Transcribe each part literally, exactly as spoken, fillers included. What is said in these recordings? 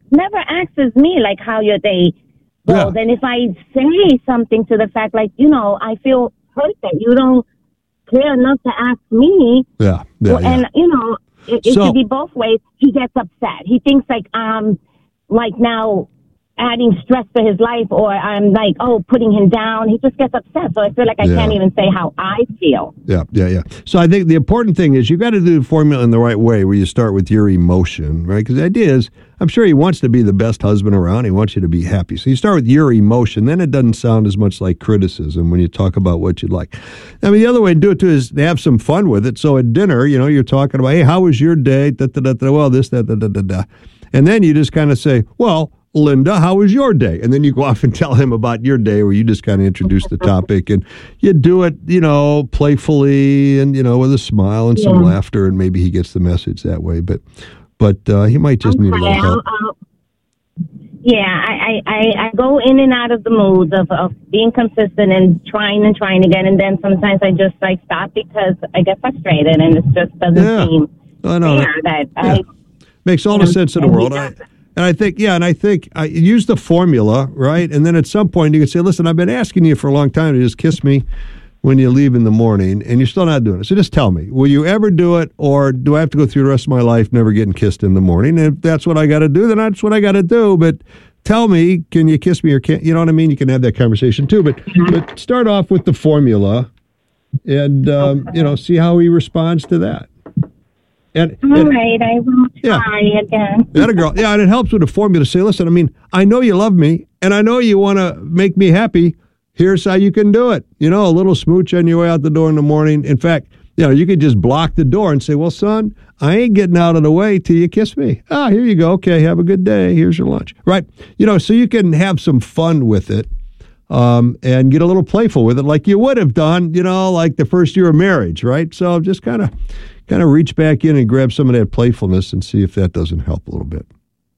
never asks me, like, how your day goes. Yeah. Then if I say something to the fact, like, you know, I feel hurt that you don't care enough to ask me. Yeah, yeah, well, yeah. And, you know, it, it so, should be both ways. He gets upset. He thinks, like, um, like, now adding stress to his life, or I'm like, oh, putting him down. He just gets upset. So I feel like I yeah. can't even say how I feel. Yeah, yeah, yeah. So I think the important thing is you got to do the formula in the right way, where you start with your emotion, right? Because the idea is, I'm sure he wants to be the best husband around. He wants you to be happy. So you start with your emotion. Then it doesn't sound as much like criticism when you talk about what you'd like. I mean, the other way to do it, too, is to have some fun with it. So at dinner, you know, you're talking about, hey, how was your day? Da, da, da, da, well, this, da, da, da, da, da. And then you just kind of say, well, Linda, how was your day? And then you go off and tell him about your day, where you just kind of introduce the topic, and you do it, you know, playfully and, you know, with a smile and some yeah. laughter, and maybe he gets the message that way. But but uh, he might just okay, need a little help. I'll, I'll, yeah, I, I, I go in and out of the moods of, of being consistent and trying and trying again, and then sometimes I just like stop because I get frustrated, and it just doesn't yeah. seem I know. fair that yeah. I... Makes all the sense in the world. I, And I think, yeah, and I think I use the formula, right? And then at some point you can say, listen, I've been asking you for a long time to just kiss me when you leave in the morning, and you're still not doing it. So just tell me, will you ever do it, or do I have to go through the rest of my life never getting kissed in the morning? And if that's what I got to do, then that's what I got to do. But tell me, can you kiss me or can't? You know what I mean? You can have that conversation too. But, but start off with the formula and, um, you know, see how he responds to that. And, All and, right, I will try yeah. again. That a girl. Yeah, and it helps with a formula to say, listen, I mean, I know you love me, and I know you want to make me happy. Here's how you can do it. You know, a little smooch on your way out the door in the morning. In fact, you know, you could just block the door and say, well, son, I ain't getting out of the way till you kiss me. Ah, here you go. Okay, have a good day. Here's your lunch. Right? You know, so you can have some fun with it. Um, and get a little playful with it, like you would have done, you know, like the first year of marriage, right? So just kind of kind of reach back in and grab some of that playfulness and see if that doesn't help a little bit.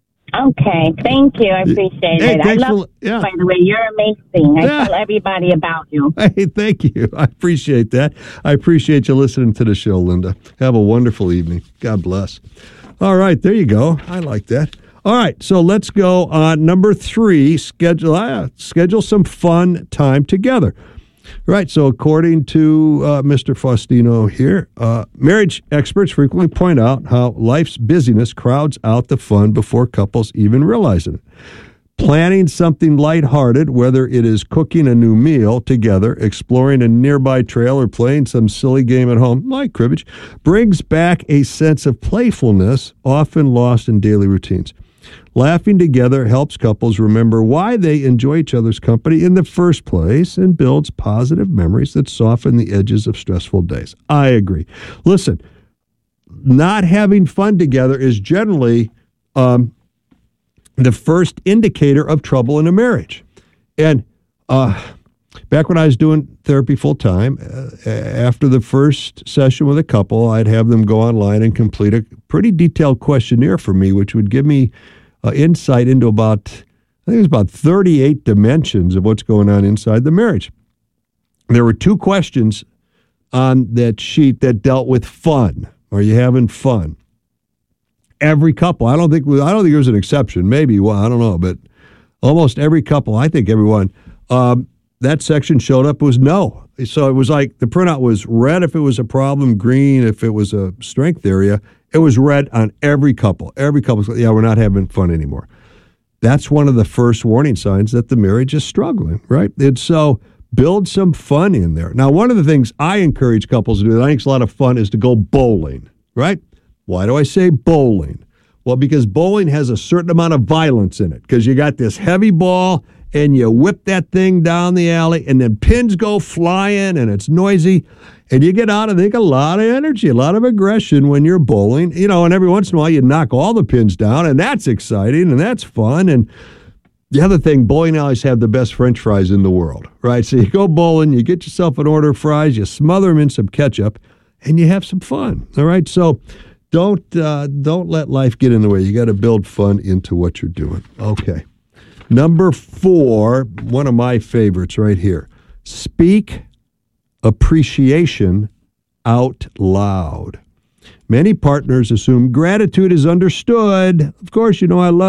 Okay, thank you. I appreciate hey, it. I love for, you, yeah. by the way. You're amazing. I yeah. tell everybody about you. Hey, thank you. I appreciate that. I appreciate you listening to the show, Linda. Have a wonderful evening. God bless. All right, there you go. I like that. All right, so let's go on number three, schedule uh, schedule some fun time together. Right, so according to uh, Mister Faustino here, uh, marriage experts frequently point out how life's busyness crowds out the fun before couples even realize it. Planning something lighthearted, whether it is cooking a new meal together, exploring a nearby trail, or playing some silly game at home, like cribbage, brings back a sense of playfulness often lost in daily routines. Laughing together helps couples remember why they enjoy each other's company in the first place and builds positive memories that soften the edges of stressful days. I agree. Listen, not having fun together is generally um, the first indicator of trouble in a marriage. And uh, back when I was doing therapy full time, uh, after the first session with a couple, I'd have them go online and complete a pretty detailed questionnaire for me, which would give me uh, insight into about, I think it was about thirty-eight dimensions of what's going on inside the marriage. There were two questions on that sheet that dealt with fun. Are you having fun? Every couple, I don't think I don't think there's an exception. Maybe, well, I don't know, but almost every couple, I think everyone, um, that section showed up was no. So it was like the printout was red if it was a problem, green if it was a strength area. It was red on every couple. Every couple said, yeah, we're not having fun anymore. That's one of the first warning signs that the marriage is struggling, right? And so build some fun in there. Now, one of the things I encourage couples to do that I think is a lot of fun is to go bowling, right? Why do I say bowling? Well, because bowling has a certain amount of violence in it because you got this heavy ball and you whip that thing down the alley and then pins go flying and it's noisy and you get out, I think, a lot of energy, a lot of aggression when you're bowling, you know, and every once in a while you knock all the pins down and that's exciting and that's fun. And the other thing, bowling alleys have the best French fries in the world, right? So you go bowling, you get yourself an order of fries, you smother them in some ketchup and you have some fun, all right? So Don't uh, don't let life get in the way. You got to build fun into what you're doing. Okay. Number four, one of my favorites right here. Speak appreciation out loud. Many partners assume gratitude is understood. Of course, you know I love